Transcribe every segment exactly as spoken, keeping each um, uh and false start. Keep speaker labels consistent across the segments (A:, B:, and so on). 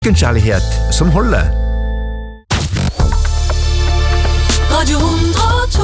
A: Kjærlighet som holder.
B: Radio hundre og to.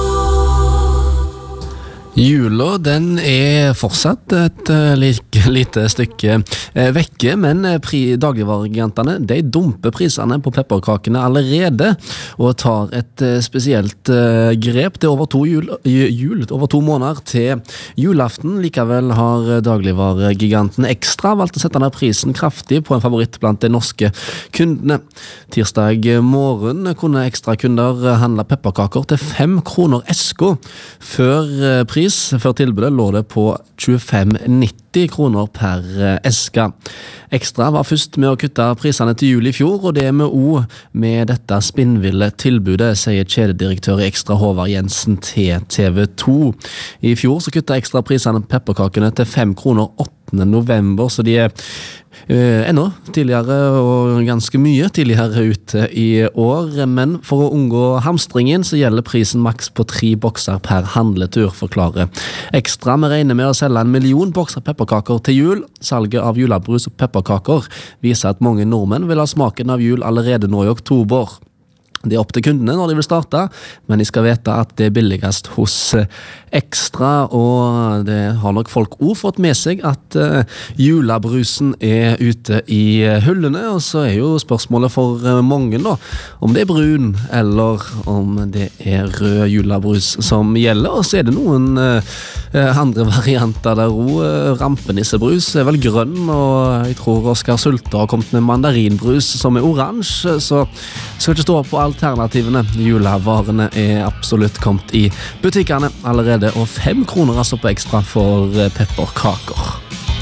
C: Jula, den er fortsatt et uh, like, lite stykke uh, vekke, men uh, pri, dagligvaregigantene, de dumper prisene på pepperkakene allerede, og tar et uh, spesielt uh, grep. Det er over to, jul, jul, over to måneder til julaften. Likevel har dagligvaregiganten Extra valgt å sette ned prisen kraftig på en favoritt blant de norske kundene. Tirsdag morgen kunne Extra-kunder handle pepperkaker til fem kroner esko. Før uh, pris Før tilbudet lå det på tjuefem nitti kroner per eske. Extra var først med å kutte prisene til jul i fjor, og det er med o med dette spinnville tilbudet, sier kjededirektør i Extra Håvard Jensen til T V to. I fjor så kuttet Extra prisene på pepperkakene til fem kroner åttende november, så de er Uh, enda tidligere og ganske mye tidligere ute i år, men for å unngå hamstringen så gjelder prisen maks på tre bokser per handletur, forklarer Extra. Vi regner med å selge en million bokser pepperkaker til jul. Salget av julebrus og pepperkaker viser at mange nordmenn vil ha smaken av jul allerede nå i oktober. Det er opp til kundene når de vil starte, men de skal vite at det er billigast hos Extra, og det har nok folk også fått med seg at uh, julebrusen er ute i hullene, og så er jo spørsmålet for uh, mange da, om det er brun eller om det er rød julebrus som gjelder, og så er det noen uh, andre varianter der også. Uh, rampenissebrus er vel grønn, og jeg tror Oskar Sulte har kommet med mandarinbrus som er oransje, så skal ikke stå på alternativene. Julevarene er absolutt kommet i butikkene allerede, og fem kroner altså på Extra for pepperkaker.